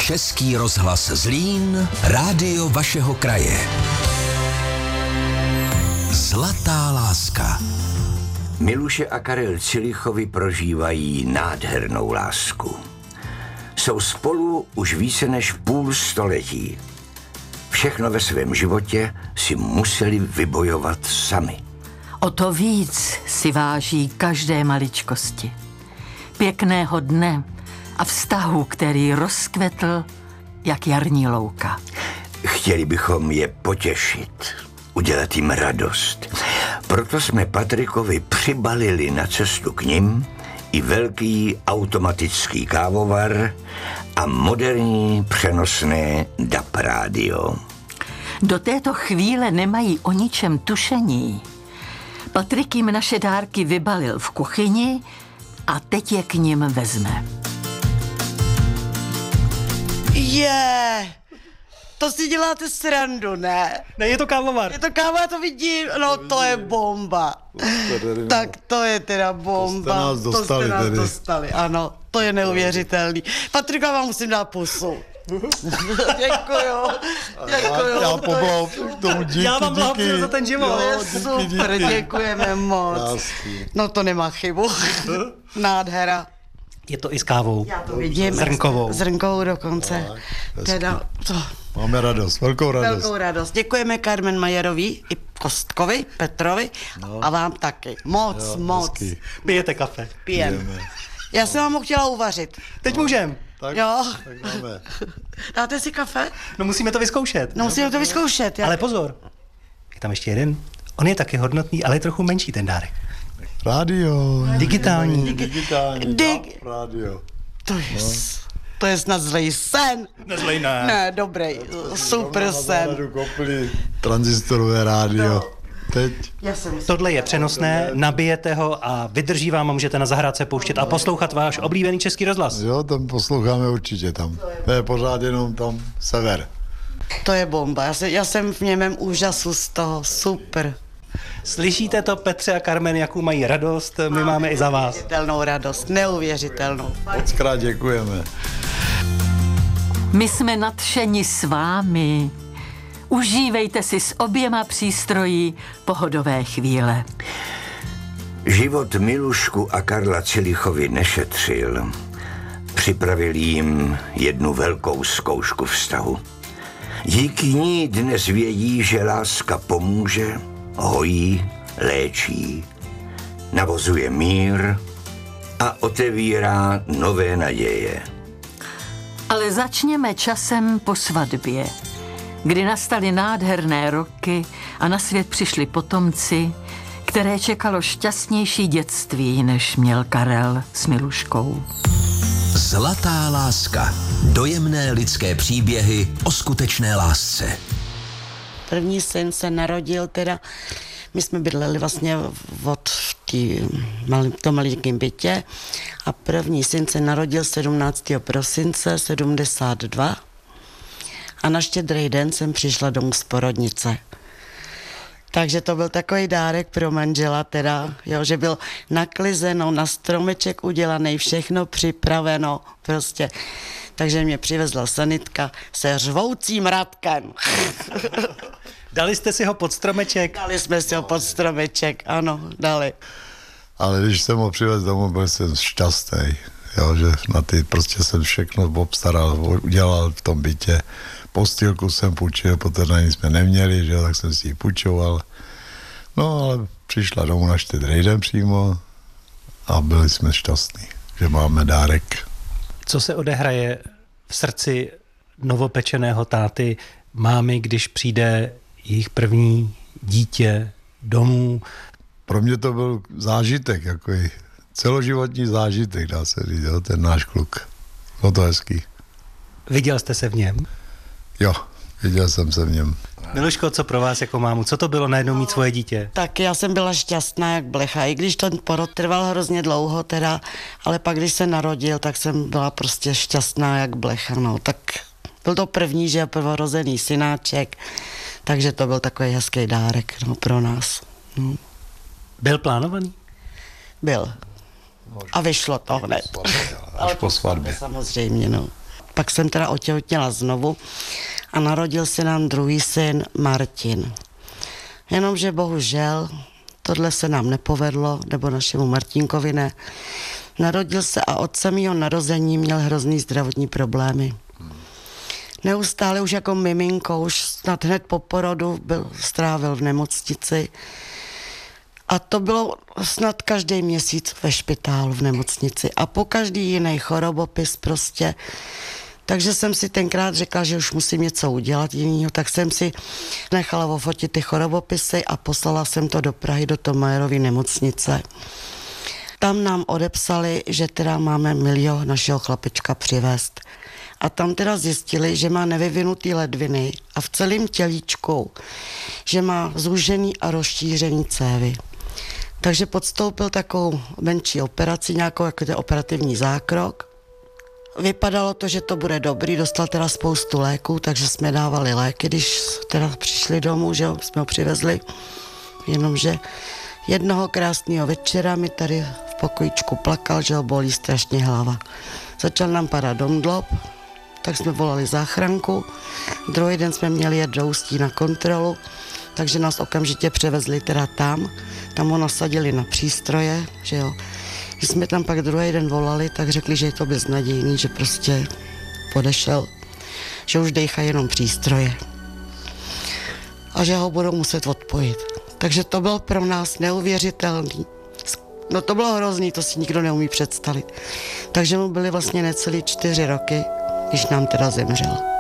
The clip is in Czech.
Český rozhlas Zlín, rádio vašeho kraje. Zlatá láska. Miluše a Karel Cilichovi prožívají nádhernou lásku. Jsou spolu už více než půl století. Všechno ve svém životě si museli vybojovat sami. O to víc si váží každé maličkosti. Pěkného dne a vztahu, který rozkvetl jak jarní louka. Chtěli bychom je potěšit, udělat jim radost. Proto jsme Patrikovi přibalili na cestu k nim i velký automatický kávovar a moderní přenosné DAB rádio. Do této chvíle nemají o ničem tušení. Patrik jim naše dárky vybalil v kuchyni a teď je k nim vezme. To si děláte srandu, ne? Ne, je to kávovar. Je to káva, já to vidím. No, to je bomba. Tak to je teda bomba. To jste nás dostali, ano. To je neuvěřitelný. Patrika, vám musím dát pusu. Děkuju. Já poblahopřeji k tomu, díky. Já vám blahopřeji za ten život. Super, děkujeme moc. No to nemá chybu. Nádhera. Je to i s kávou. Já to vidím. Zrnkovou. Zrnkovou dokonce. Teda to. Máme radost, velkou radost. Děkujeme Carmen Majerovi i Kostkovi, Petrovi a vám taky. Moc. Hezký. Pijete kafe. Pijem. Já jsem vám ho chtěla uvařit. Teď můžem. Tak, Jo. tak máme. Dáte si kafe? No musíme to vyzkoušet. No musíme to vyzkoušet. Ale pozor. Je tam ještě jeden. On je taky hodnotný, ale je trochu menší ten dárek. Rádio. Digitální. Rádio. To je snad zlej sen. Nezlej, ne. Ne, dobrý. Super sen. Tranzistorové rádio. Teď. Tohle je přenosné, nabijete ho a vydrží vám a můžete na zahrádce pouštět a poslouchat váš oblíbený Český rozhlas. Jo, tam posloucháme určitě tam. To je pořád jenom tam sever. To je bomba. Já jsem v němém úžasu z toho. Super. Slyšíte to, Petře a Carmen, jakou mají radost? My máme i za vás. Neuvěřitelnou radost, neuvěřitelnou. Mockrát děkujeme. My jsme nadšeni s vámi. Užívejte si s oběma přístroji pohodové chvíle. Život Milušku a Karla Cilichovi nešetřil. Připravil jim jednu velkou zkoušku vztahu. Díky ní dnes vědí, že láska pomůže, hojí, léčí, navozuje mír a otevírá nové naděje. Ale začněme časem po svatbě, kdy nastaly nádherné roky a na svět přišli potomci, které čekalo šťastnější dětství, než měl Karel s Miluškou. Zlatá láska. Dojemné lidské příběhy o skutečné lásce. První syn se narodil teda, my jsme bydleli vlastně v tom malinkém bytě a první syn se narodil 17. prosince 72 a na Štědrý den jsem přišla domů z porodnice. Takže to byl takový dárek pro manžela teda, jo, že byl naklizeno, na stromeček udělaný, všechno připraveno prostě. Takže mě přivezla sanitka se řvoucím Radkem. Dali jste si ho pod stromeček? Dali jsme si ho pod stromeček, ano, dali. Ale když jsem ho přivez domů, byl jsem šťastný, jo, že na ty prostě jsem všechno obstaral, udělal v tom bytě. Postýlku jsem půjčil, protože na ní jsme neměli, že, tak jsem si ji půjčoval. No, ale přišla domů na Štědrý den přímo a byli jsme šťastní, že máme dárek. Co se odehraje v srdci novopečeného táty mámy, když přijde jejich první dítě domů? Pro mě to byl zážitek, takový celoživotní zážitek, dá se říct, jo, ten náš kluk. Bylo to hezký. Viděl jste se v něm? Jo, viděl jsem se v něm. Miluško, co pro vás jako mámu? Co to bylo najednou mít svoje dítě? Tak já jsem byla šťastná jak blecha, i když ten porod trval hrozně dlouho teda, ale pak když se narodil, tak jsem byla prostě šťastná jak blecha, no. Tak byl to první, že prvorozený synáček, takže to byl takový hezký dárek, no, pro nás. No. Byl plánovaný? Byl. A vyšlo to hned. Až po svatbě. Samozřejmě, no. Pak jsem teda otěhotněla znovu a narodil se nám druhý syn Martin. Jenomže bohužel tohle se nám nepovedlo, nebo našemu Martinkovi ne. Narodil se a od samého narození měl hrozný zdravotní problémy. Neustále už jako miminko, už snad hned po porodu strávil v nemocnici. A to bylo snad každý měsíc ve špitálu v nemocnici. A po každý jiný chorobopis prostě. Takže jsem si tenkrát řekla, že už musím něco udělat jinýho, tak jsem si nechala ofotit ty chorobopisy a poslala jsem to do Prahy, do Thomayerovy nemocnice. Tam nám odepsali, že teda máme Milio, našeho chlapečka, přivést. A tam teda zjistili, že má nevyvinutý ledviny a v celém tělíčku, že má zúžený a rozšířený cévy. Takže podstoupil takovou menší operaci, nějakou jako operativní zákrok. Vypadalo to, že to bude dobrý, dostal teda spoustu léků, takže jsme dávali léky, když teda přišli domů, že jsme ho přivezli. Jenomže jednoho krásného večera mi tady v pokojíčku plakal, že ho bolí strašně hlava. Začal nám padat domdlob, tak jsme volali záchranku. Druhý den jsme měli jet do Ústí na kontrolu, takže nás okamžitě převezli teda tam. Tam ho nasadili na přístroje, že jo. Když jsme tam pak druhý den volali, tak řekli, že je to beznadějný, že prostě odešel, že už dejchají jenom přístroje a že ho budou muset odpojit. Takže to bylo pro nás neuvěřitelný. No to bylo hrozný, to si nikdo neumí představit. Takže mu byly vlastně necelý 4 roky, když nám teda zemřel.